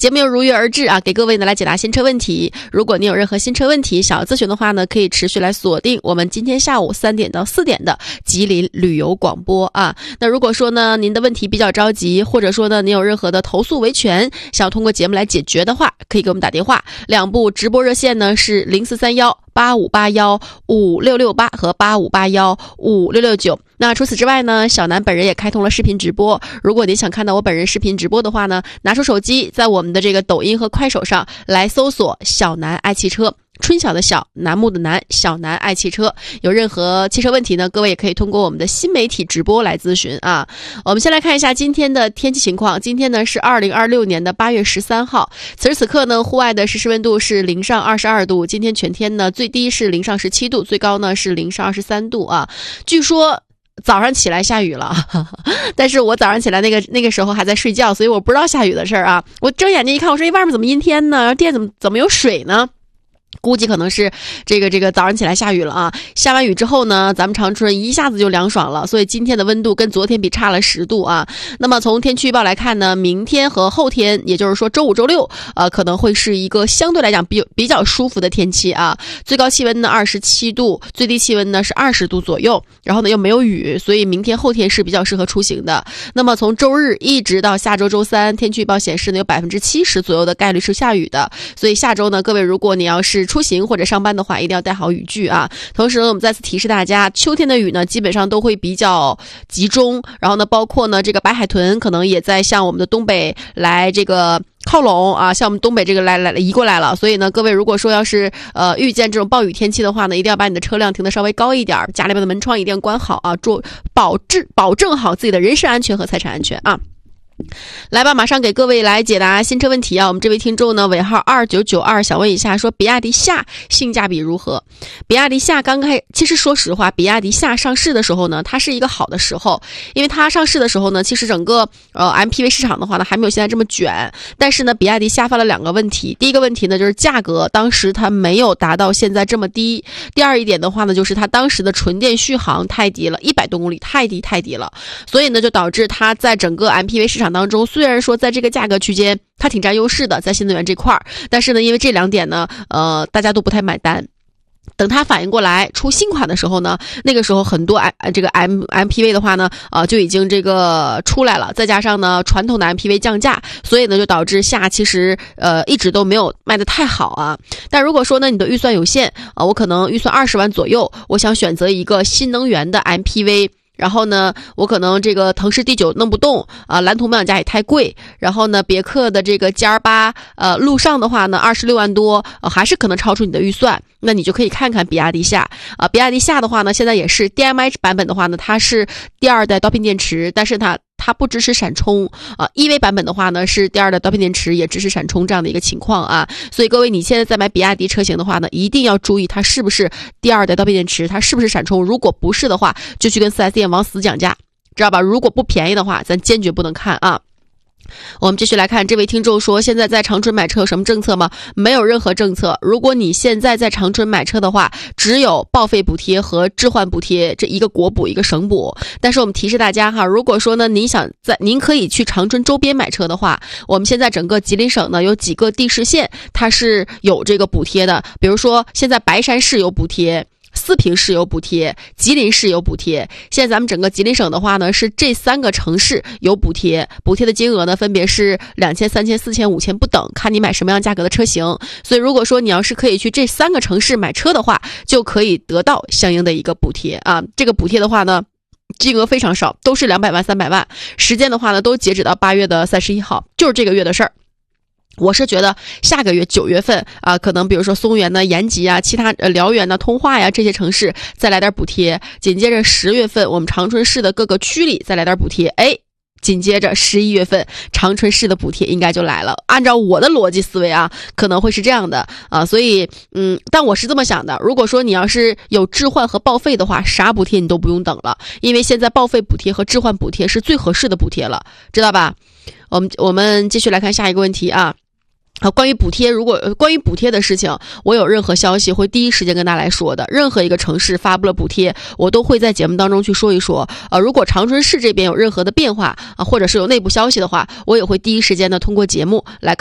节目又如约而至啊，给各位呢来解答新车问题。如果您有任何新车问题想要咨询的话呢，可以持续来锁定我们今天下午3点到4点的吉林旅游广播啊。那如果说呢您的问题比较着急，或者说呢您有任何的投诉维权想要通过节目来解决的话，可以给我们打电话。2部直播热线呢是043185815668和85815669。那除此之外呢，小南本人也开通了视频直播。如果您想看到我本人视频直播的话呢，拿出手机在我们的这个抖音和快手上来搜索小南爱汽车，春晓的晓，楠木的楠，小南爱汽车。有任何汽车问题呢，各位也可以通过我们的新媒体直播来咨询啊。我们先来看一下今天的天气情况。今天呢是2026年的8月13号，此时此刻呢，户外的实时温度是零上22度。今天全天呢，最低是零上17度，最高呢是零上23度啊。据说早上起来下雨了，但是我早上起来那个时候还在睡觉，所以我不知道下雨的事儿啊。我睁眼睛一看，我说外面怎么阴天呢？地怎么有水呢？估计可能是这个早上起来下雨了啊。下完雨之后呢，咱们长春一下子就凉爽了，所以今天的温度跟昨天比差了10度啊。那么从天气预报来看呢，明天和后天，也就是说周5周6可能会是一个相对来讲比较舒服的天气啊。最高气温呢27度，最低气温呢是20度左右，然后呢又没有雨，所以明天后天是比较适合出行的。那么从周日一直到下周周3，天气预报显示呢有70%左右的概率是下雨的，所以下周呢，各位如果你要是出行或者上班的话，一定要带好雨具啊。同时呢，我们再次提示大家，秋天的雨呢基本上都会比较集中，然后呢包括呢这个白海豚可能也在向我们的东北来这个靠拢啊，向我们东北这个来移过来了。所以呢，各位如果说要是遇见这种暴雨天气的话呢，一定要把你的车辆停得稍微高一点，家里面的门窗一定要关好啊，保证好自己的人身安全和财产安全啊。来吧，马上给各位来解答新车问题啊！我们这位听众呢，尾号2992想问一下，说比亚迪夏性价比如何？比亚迪夏其实说实话，比亚迪夏上市的时候呢，它是一个好的时候，因为它上市的时候呢，其实整个MPV 市场的话呢，还没有现在这么卷。但是呢，比亚迪夏犯了2个问题。第一个问题呢，就是价格当时它没有达到现在这么低。第二一点的话呢，就是它当时的纯电续航太低了，100多公里太低了，所以呢，就导致它在整个 MPV 市场当中，虽然说在这个价格区间它挺占优势的，在新能源这块儿，但是呢，因为这2点呢，大家都不太买单。等它反应过来出新款的时候呢，那个时候很多这个 MPV 的话呢，就已经这个出来了，再加上呢传统的 MPV 降价，所以呢就导致夏其实一直都没有卖得太好啊。但如果说呢你的预算有限我可能预算20万左右，我想选择一个新能源的 MPV。然后呢，我可能这个腾势 D9 弄不动啊，蓝图保养价也太贵。然后呢，别克的这个 GR8 路上的话呢，26万多还是可能超出你的预算。那你就可以看看比亚迪夏啊，比亚迪夏的话呢，现在也是 DMI 版本的话呢，它是第2代刀片电池，但是它不支持闪充啊。EV 版本的话呢，是第2代刀片电池，也支持闪充这样的一个情况啊。所以各位，你现在在买比亚迪车型的话呢，一定要注意它是不是第2代刀片电池，它是不是闪充。如果不是的话，就去跟 4S 店往死讲价，知道吧？如果不便宜的话，咱坚决不能看啊。我们继续来看，这位听众说，现在在长春买车有什么政策吗？没有任何政策。如果你现在在长春买车的话，只有报废补贴和置换补贴，这一个国补一个省补。但是我们提示大家哈，如果说呢您可以去长春周边买车的话，我们现在整个吉林省呢有几个地市县它是有这个补贴的，比如说现在白山市有补贴，四平市有补贴，吉林市有补贴。现在咱们整个吉林省的话呢，是这3个城市有补贴，补贴的金额呢分别是2000、3000、4000、5000不等，看你买什么样价格的车型。所以如果说你要是可以去这3个城市买车的话，就可以得到相应的一个补贴啊。这个补贴的话呢，金额非常少，都是200万、300万。时间的话呢，都截止到8月31号，就是这个月的事儿。我是觉得下个月9月份啊，可能比如说松原呢、延吉啊、其他辽源呢、通化呀这些城市再来点补贴，紧接着10月份我们长春市的各个区里再来点补贴，紧接着11月份长春市的补贴应该就来了。按照我的逻辑思维啊，可能会是这样的啊，所以但我是这么想的，如果说你要是有置换和报废的话，啥补贴你都不用等了，因为现在报废补贴和置换补贴是最合适的补贴了，知道吧？我们继续来看下一个问题啊。关于补贴的事情，我有任何消息会第一时间跟大家来说的。任何一个城市发布了补贴，我都会在节目当中去说一说。如果长春市这边有任何的变化啊，或者是有内部消息的话，我也会第一时间的通过节目来